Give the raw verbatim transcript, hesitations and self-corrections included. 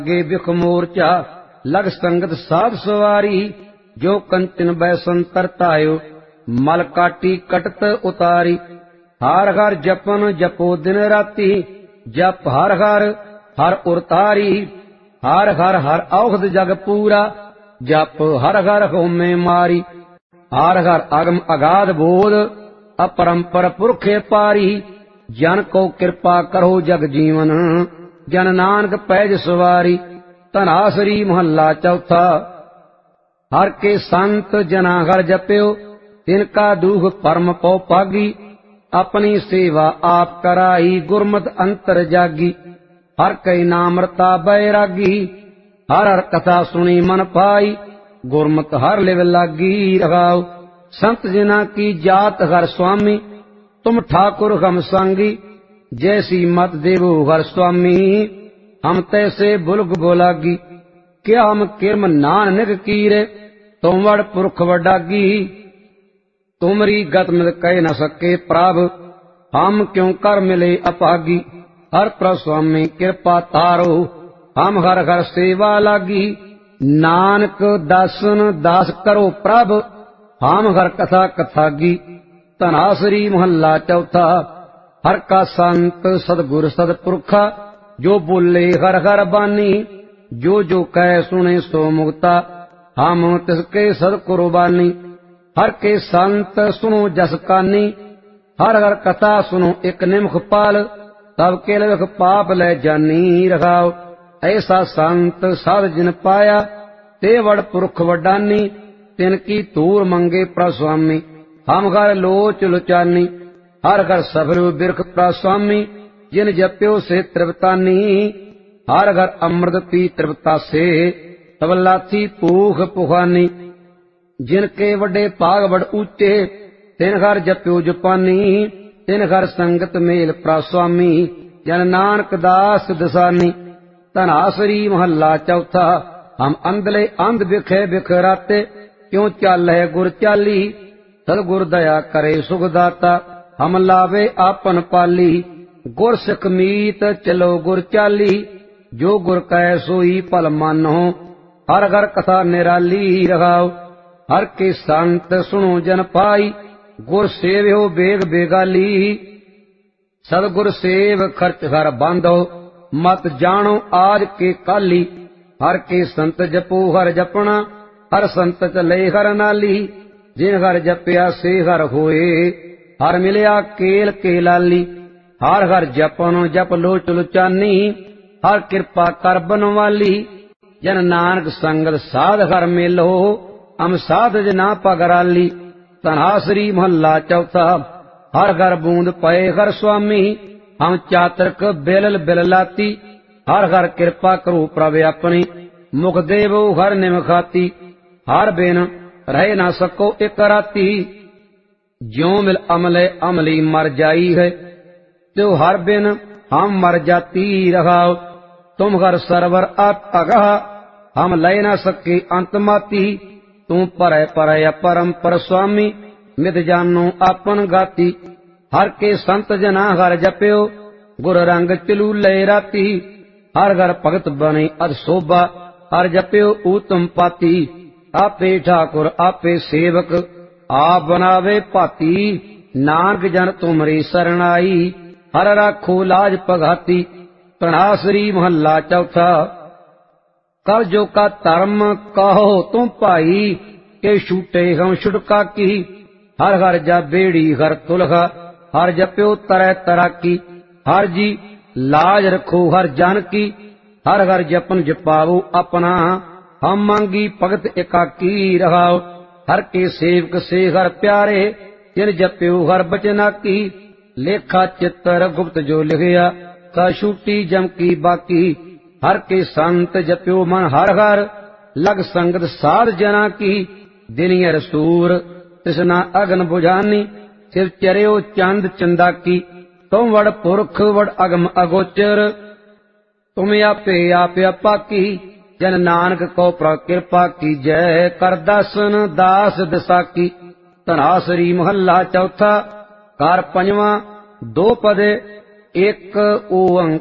गे बिख मोर्चा लग संगत साध सवारी। जो कंचन बैसन तरतायो मल काटी कटत उतारी। हर हर जपन जपो दिन राती जप हर हर हर उरतारी। हर हर हर औषध जग पूरा जप हर हर होमे मारी। हर हर अगम अगाध बोध अपरंपर पुरखे पारी। जन को कृपा करो जग जीवन जन नानक पैज सवारी। धनासरी महला चौथा। हर के संत जना हर जप्यो तिनका दुख परम पौ पागी। अपनी सेवा आप कराई गुरमत अंतर जागी। हर कई नामरता बैरागी हर हर कथा सुनी मन पाई। गुरमत हर लिव लागी रखाओ। संत जना की जात हर स्वामी तुम ठाकुर हम सांगी। जैसी मत देवो हर स्वामी हम तैसे बुलग बोलागी। क्या हम किरम नान निग कीरे तुम वड़ पुरख वडागी। तुमरी गत मिल कह न सके प्रभ हम क्यों कर मिले अपागी। हर प्रस्वामी कृपा तारो हम हर हर सेवा लागी। नानक दासन दास करो प्रभ हम हर कथा कथागी। धनासरी महला चौथा। हर का संत सदगुर सदपुरखा जो बोले हर हर बानी। जो जो कह सुने सो मुक्ता हम तिसके सद कुर्बानी। हर के संत सुनो जस कानी हर हर कथा सुनो एक निमख पाल। तब के लख पाप ले जानी रखाओ। ऐसा संत साध जिन पाया ते वड़ पुरख वडानी। तिनकी तूर मंगे प्रस्वामी हम घर लोच लुचानी। हर घर सफरु बिरख प्रस्वामी जिन जप्यो से त्रिवतानी। हर घर अमृत पी त्रिवता से तब लाथी पूख पुखानी। जिनके वड्डे भाग बड़ ऊंचे तिन घर जप्यो जपानी। तिन घर संगत मेल प्रस्वामी जन नानक दास दसानी। धनासरी महला चौथा। हम अंधले अंध बिखे बिखराते क्यों चल है गुर चाली। सदगुर दया करे सुखदाता हम लावे आपन पाली। गुर सिख मीत चलो गुर चाली जो गुर कह सोई पल मानो। हर घर कथा निराली रखाओ। हर के संत सुनो जन पाई गुर सेव्यो बेग बेगाली। सदगुर सेव खर्च हर बांधो मत जानो आज के काली। हर के संत जपो हर जपना हर संत चले हर नाली। जिन हर जपया से हर होए हर मिलया केल के लाली। हर हर जपन जप लोच लुचानी हर कृपा कर बनवाली। जन नानक संगत साध हर मेलो हम साध जना पगराली। धनासरी महला चौथा। हर घर बूंद पए हर स्वामी हम चातरक बेलल बिललाती। हर हर कृपा करो प्रभ अपनी मुख देवो हर निमखाती। हर बिन रह ना सको एक राती ज्यों मिल अमले अमली मर जाई है। त्यो हर बिन हम मर जाती रखाओ। तुम हर सरवर आप अगह हम लय न सके अंतमाती। तू पर पर परम पर स्वामी मित जानो आपन गाती। हर के संत जना हर जप्यो गुर रंग चलू लय राती। हर घर भगत बने अध शोभा हर जप्यो ऊतम पाती। आपे ठाकुर आपे सेवक आप बनावे पाती। नानक जन तुमरी शरणाई हर राखो लाज पघाती। धनासरी महला चौथा। कर जो का धर्म कहो तुम भाई के छूटे हम छुटका की। हर हर जा बेड़ी हर तुलहा हर जप्यो तरह तरह की। हर जी लाज रखो हर जान की हर हर जपन जपावो अपना। हम मांगी भगत एकाकी रहाओ। हर के सेवक से हर प्यारे जिन जप्यो हर बचना की। लेखा चित्र गुप्त जो लिखया का छूटी जम की बाकी। हर के संत जप्यो मन हर हर लग संगत साध जना की। दिनियर सूर तृष्णा अगन बुझानी सिर चरियो चंद चंदा की। तुम वड़ पुरख वड़ अगम अगोचर तुम आपे आपे अपाकी। जन नानक को कृपा की जय कर दासन दास दशा की। धनासरी महला चौथा। कार पंजवा दो पदे एक ओंकार।